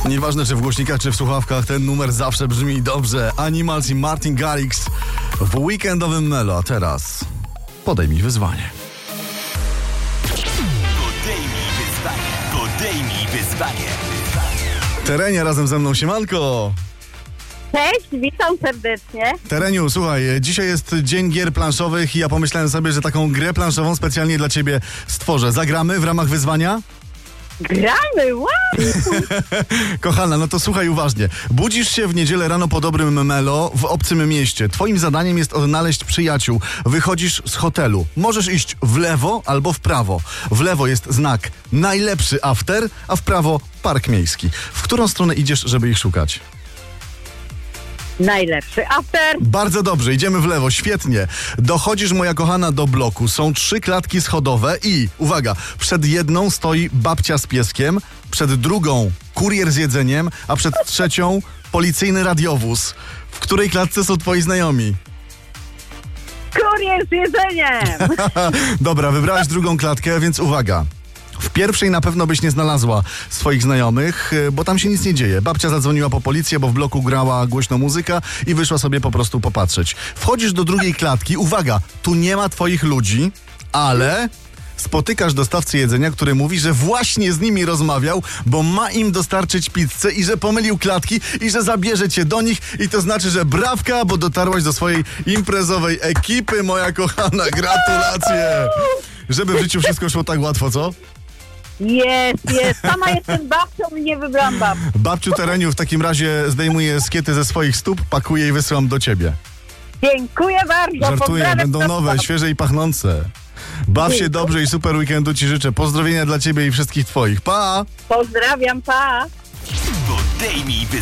Nieważne czy w głośnikach, czy w słuchawkach, ten numer zawsze brzmi dobrze. Animals i Martin Garrix w weekendowym Melo. A teraz podejmij wyzwanie. Podejmij wyzwanie. Terenie razem ze mną, siemanko. Cześć, witam serdecznie. Tereniu, słuchaj, dzisiaj jest dzień gier planszowych i ja pomyślałem sobie, że taką grę planszową specjalnie dla ciebie stworzę. Zagramy w ramach wyzwania? Gramy, wow! Kochana, no to słuchaj uważnie. Budzisz się w niedzielę rano po dobrym Melo w obcym mieście. Twoim zadaniem jest odnaleźć przyjaciół. Wychodzisz z hotelu. Możesz iść w lewo albo w prawo. W lewo jest znak najlepszy after, a w prawo park miejski. W którą stronę idziesz, żeby ich szukać? Najlepszy after. Bardzo dobrze, idziemy w lewo, świetnie. Dochodzisz, moja kochana, do bloku. Są 3 klatki schodowe i, uwaga, przed jedną stoi babcia z pieskiem, przed drugą kurier z jedzeniem, a przed trzecią policyjny radiowóz. W której klatce są twoi znajomi? Kurier z jedzeniem. Dobra, wybrałaś drugą klatkę, więc uwaga. W pierwszej na pewno byś nie znalazła swoich znajomych, bo tam się nic nie dzieje. Babcia zadzwoniła po policję, bo w bloku grała głośno muzyka i wyszła sobie po prostu popatrzeć. Wchodzisz do drugiej klatki, uwaga, tu nie ma twoich ludzi, ale spotykasz dostawcę jedzenia, który mówi, że właśnie z nimi rozmawiał, bo ma im dostarczyć pizzę i że pomylił klatki i że zabierze cię do nich i to znaczy, że brawka, bo dotarłaś do swojej imprezowej ekipy, moja kochana, gratulacje! Żeby w życiu wszystko szło tak łatwo, co? Jest. Sama jestem babcią i nie wybrałam babci. Babciu Tereniu, w takim razie zdejmuję skiety ze swoich stóp, pakuję i wysyłam do ciebie. Dziękuję bardzo. Żartuję, Pozdrawiam będą was. nowe, świeże i pachnące. Baw się dobrze i super weekendu ci życzę. Pozdrowienia dla ciebie i wszystkich twoich. Pa! Pozdrawiam, pa. Podejmij wyzwanie.